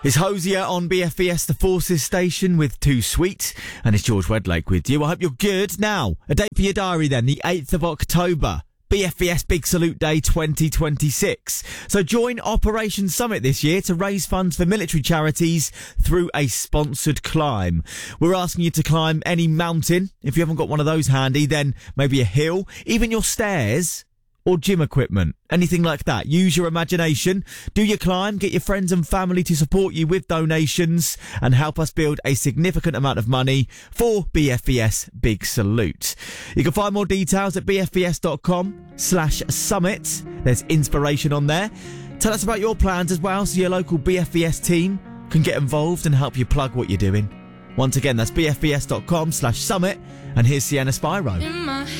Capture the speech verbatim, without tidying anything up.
It's Hosier on B F B S, the Forces station with Too Sweet, and it's George Wedlake with you. I hope you're good. Now, a date for your diary then, the eighth of October, B F B S Big Salute Day twenty twenty-six. So join Operation Summit this year to raise funds for military charities through a sponsored climb. We're asking you to climb any mountain. If you haven't got one of those handy, then maybe a hill, even your stairs, or gym equipment, anything like that. Use your imagination, do your climb, get your friends and family to support you with donations and help us build a significant amount of money for B F B S Big Salute. You can find more details at bfbs.com slash summit. There's inspiration on there. Tell us about your plans as well so your local B F B S team can get involved and help you plug what you're doing. Once again, that's bfbs.com slash summit, and here's Sienna Spyro.